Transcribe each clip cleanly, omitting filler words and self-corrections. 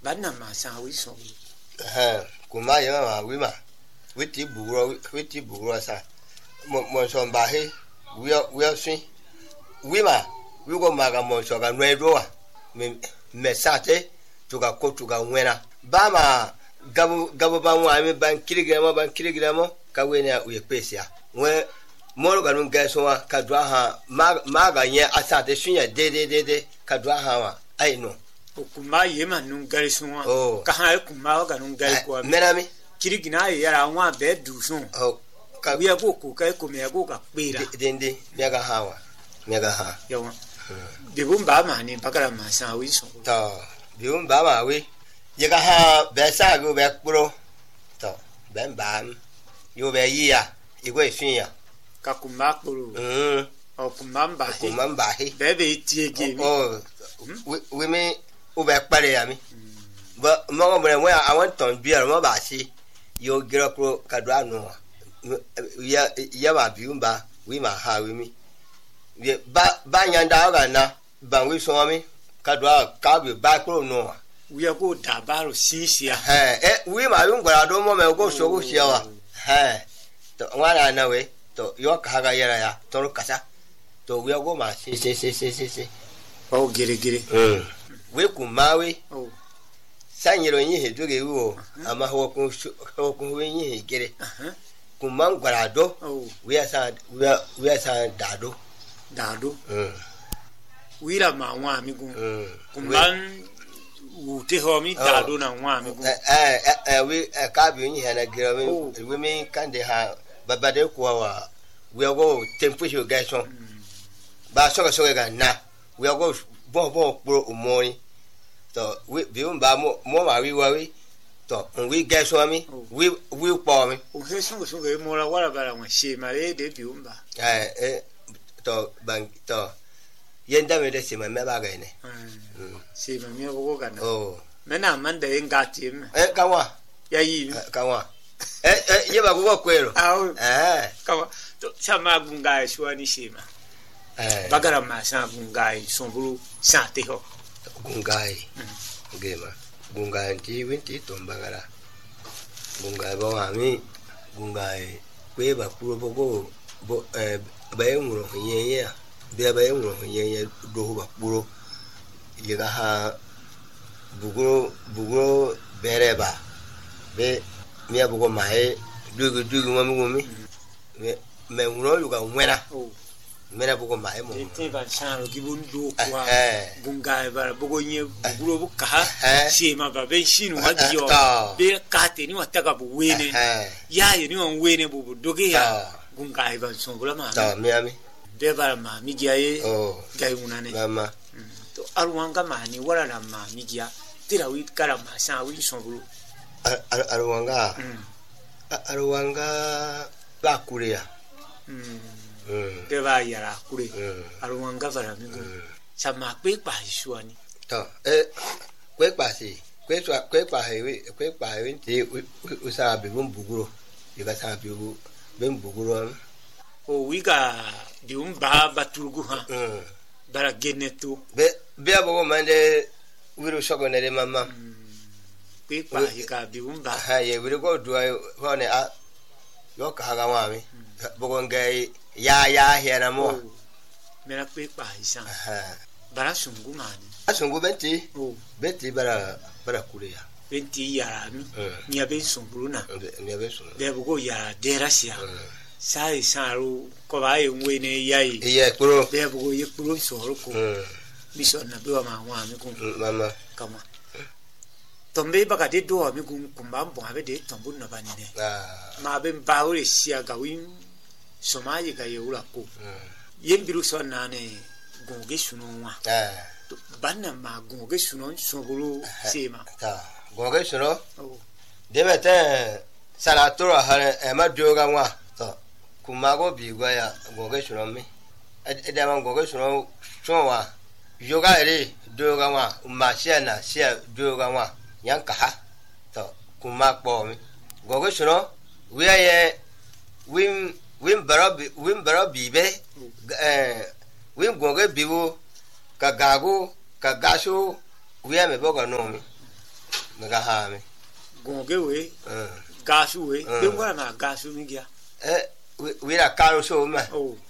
banna ma sa wi so kuma ya ma wi ma witi bugro sa mo so ba he wi sin wi ma wi go ma ga mo so ga no edo wa me sate to ga ko to ga nwena ba ma gabo ba wa mi ban kilogram ka we ne u ye pesia we mo ga no ga so wa ka dwa ha ma ga nye asate sunya de ka dwa ha wa ai no kuma yema nun gari so wa ka ha kuma ga nun gari ko mena mi kirigina yara wa be du so ka wi go ko ka ko me go ka pera dende me ga ha wa me ga ha yo de bun ba ma ni bakara ma sa wi so to bi bun ba ma wi ye ga ha be sa go be kpro to ben ba yo be yi ya igwe fin ya ka kuma kpro o kuma mba he be be tie ge we me o be pare ya mi ba mo mo we awon ton bi mo ba si yo gira kro ka do anu ya ba bi mba we ma ha we mi ba nyanda ga na ba we so mi ka do ka bi ba kro no we go da baro sinsia we ma yu ngora do mo me go so go sia wa to ngara na we to yo ka ga yara ya to kasa to we go ma si o gere we ku ma we sanyiro nyi he doge wo ama ho ku we nyi he gere ku man ngora do we asa dado we la ma wa mi ku man ute ho mi dado na wa mi ku we ka bi nyi he na gere we mi kan de ha babade ku wa we go temperature gason ba so ga na we go bo pro umoni to we bi mba mo ma wi wa wi to we gason mi we po mi o he so ge mo la wala bara wa she ma le de bi mba to bang to yenda me de se ma me ba ga ne se ma mi go ga na me na man de nga ti ka wa ya yi ka wa ye ba go kwero ka wa to chama gunga shwa ni se ma bagara ma sa gunga son bulu sa te ho gunga gema gunga ti winti to bagara gunga ba wa mi gunga kwe ba kuro bogo ba enwuro yenye be ba enwuro yenye do ba kuro ye ga ha buguro bereba be mi abugo mai dugu mami me nwuro yu ga nwena mena bugo mai mo te ba charo gibun do kwa gunga ba bugo nye buguro bu ka she ma ba ben shinu hagiyo be ka te ni wata ka bu wene ya ye ni on wene bu doge ya gunga ba so bula ma ta mi ami be ba ma mi giaye gai unane mama to arwanga ma ni wala na ma mi gia tira wi kala ma sa wi so bulu arwanga ba kuria de va yara kure arwanga vara mi go sama pe pa isuani to kwe pa he ti usa be buguro yiga sa be buguro o wiga di ba baturgu ha bara geneto be abo mande wiro shogo ne mama pe pa yiga bi ba ha ye wiro go do ho ne a yo ka ga wa mi bogo ngai ya here na mo mera pe pa isa bara sungu mani asungu benti bara kure ya benti ya mi nya be sungu na nya be sungu be bugo ya derasia sai saru ko ba ye wene yai kuro be bugo ye kuro so ko mi so na be ma wa mi ko mama kama tombe baka de do mi ko kumba mbo habe de tombu na bani ne ma be baure sia ga win somaji ga yura ko yembiru so nane gonge sunonwa banna ma gonge sunon sobulu sema gonge suno demete salato ha ma dioga wa to kumago bi gwa ya gonge suno mi ede ma gonge suno wa yoga ere dioga wa ma sia dioga wa yanka ha to kumakpo mi gonge suno we ye win barabi be win gonge biwo ka gago ka gasho we me boga no mi mega ha mi gonge we gasu we bengwa na gasu mi gia we la karo so me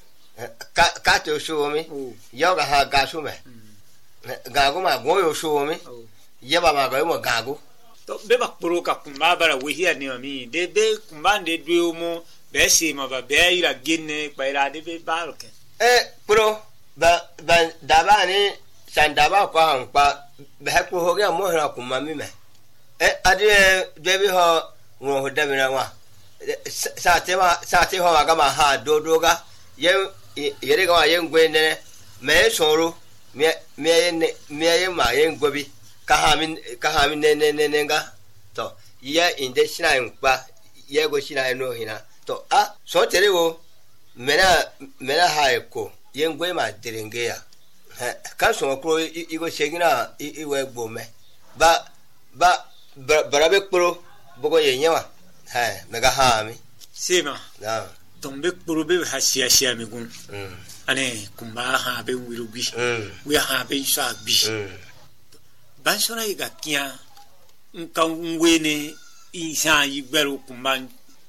ka to so mi yo ga ha gasu me ga go ma go yo so mi ye ba ma go mo ga go to be ba pro ka kumba bara we hia ni mi de be kumba de du mo be si ma ba be ira gine pa ira de be ba ke pro ba da ba ni san da ba ko han pa be ha ko ho ga mo ha kumba mi me ade de bi ho wo ho da mi na wa sa te ho ga ma ha do ga ye re ga ye ngwe ne me so ro me ye ma ye ngwe bi ka ha mi ne ga to ye inde shina nkpa ye go shina no hina to so tere wo mena ha eko ye ngwe ma direnge ya ka so ko igo shegina iwe gbo me ba barabe kporo bogo ye nyawa mega ha mi sima na tombe kporo be ha sia mi gun ane kumba ha be wirugi we ha be sha bi bansona iga kia nka ngwene isa igbero kumba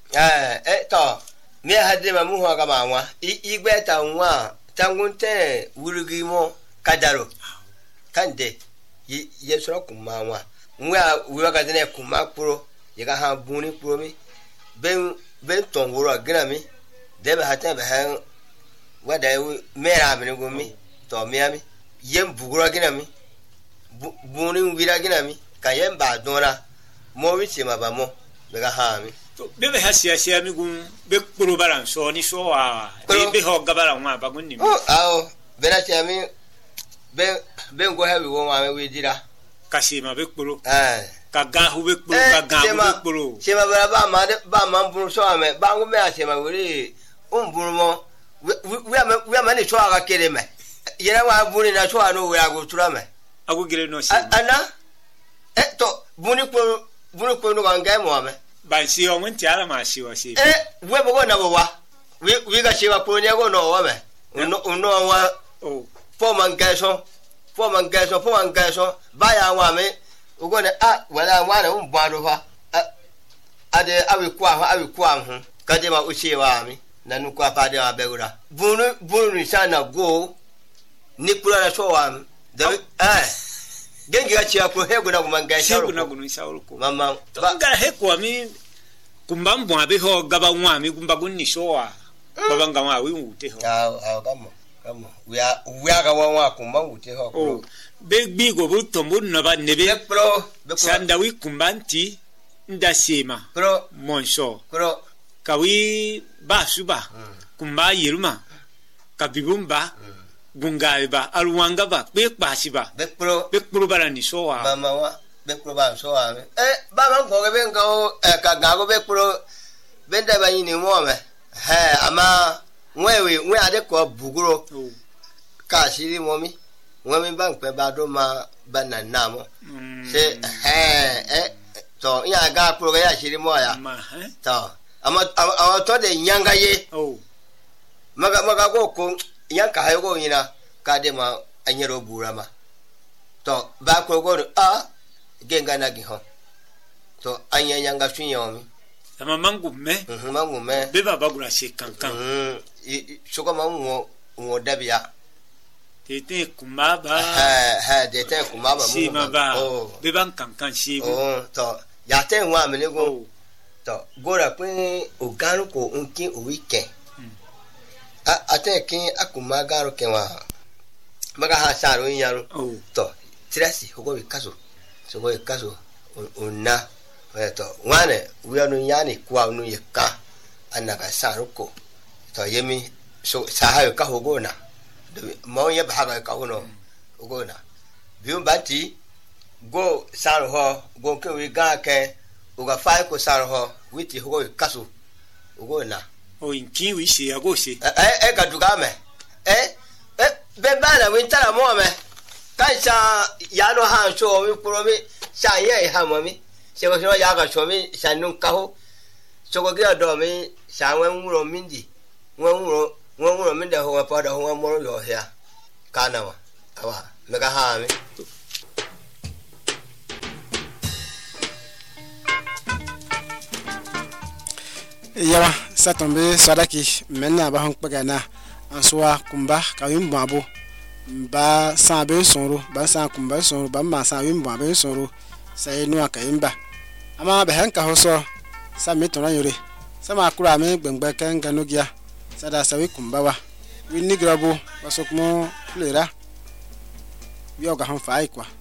to me hade ma mu ho ga ma nwa igbe ta nwa tangunte wirugi mo kadaro kande ye so kumba nwa nwa we ga dene kumba kporo ye ga ha buni kporo mi ben ton woro gina mi de ba hata ba han wada me ra mi go mi to mi ami yem buguro gina mi buni wira gina mi ka yem ba dora mo wi se ma ba mo be ga ha mi to be ha sia mi gun be kporo baran so ni so wa be ho ga baran wa ba gun ni be na sia mi be ngo ha wi wo ma we dira kasi ma be kporo ka ga hu be kporo ka ga hu be kporo se ma ba ma buru so ame ba ngo me a se ma we buru mo we ama ni so aga kere me yera wa buru na so anu we ago tura me ago gere no si ana to buru ko no ga mo ame ba si o mun ti ala ma si wa si we bo go na bo wa we ga si wa ko ne go no wa me no wa fo man ga so ba ya wa me ugo ne wala wa na mbo ado fa ade awi kwa hu kade ma uche wa mi na nu kwa pa de abegura bunu ni sana go ni kula na so wa mi da gengi ga chia ko hego na kumanga sharo ko na gunu sharo ko mama ba ga he ko mi kumbambo abe ho gaba nwa mi kumba gunni so wa baba ngama wi ute ho kamo we are ga wa kumba ute ho be bigo bu tombu no ba nebe sanda wi kumbanti nda sema monso kawi ba suba kumba yiruma kabibumba gungaiba alwanga ba be kpasiba be pro barani so wa mama wa be pro ba so wa ba man ko be ngo ka ga go be pro be nda ba yin ni mo me ama we ade ko buguro ka siri mo mi wọ́n bá ń pẹ́ bá dó máa bá nà náà mọ́ ṣe tọ́ ìyá ga kúrò yà ṣe rí mọ́ ya tọ́ àwọn tọ́ de yanga ye maga ko yan ka hayo ko yina ka de ma anyero bura ma tọ́ ba ko genga na gi ho tọ́ anya yanga sunyo mi ama mangu me be ba bagura she kankan soko ma wo dabia tete kumaba dete kumaba si maba be ban kankan si to ya te nwa mi go to gora pe ogaru ko nkin o weekend ate kin akuma garu kenwa maga ha saru nyaru to tirasi hogo bikaso so go bikaso onna to wane wi anu yani kwa unu yeka anaka saru ko to yemi so sahayo ka hogo na mo ye ba ka hono ugo na biun bati go saru ho go ke wi ga ke uga fa ko saru ho witi hogo kaso ugo na o inki wi se ago se ka duga me be ba na wi tara mo me kai sa ya no ha so wi pro mi sa ye ha mo mi se ko so ya ga so mi sa nun ka ho so ko ga do mi sa wen wuro mindi wọ́n mi dẹ̀ hùwà padà hùwà mọ́rọ̀ yọ̀ hìá kánà wà àwà mẹ́ka ha mi. yawa satombe sadaki menna ba hon pagana answa kumba ka wimbo abo ba sabe sonro ba sa kumba sonro ba ma sa wimbo abe sonro sai no akayimba ama be hanka hoso sa metona yore sama kura me gbengbe kan ganogia sada sawe kumba wa winni grabo basokmo plera yoga han fa ikwa